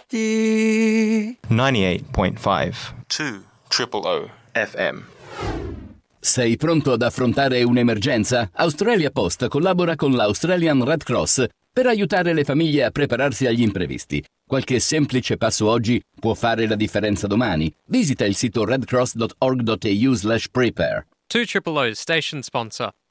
98.5 2 FM. Sei pronto ad affrontare un'emergenza? Australia Post collabora con l'Australian Red Cross per aiutare le famiglie a prepararsi agli imprevisti. Qualche semplice passo oggi può fare la differenza domani. Visita il sito redcross.org.au/prepare. 2 Station sponsor.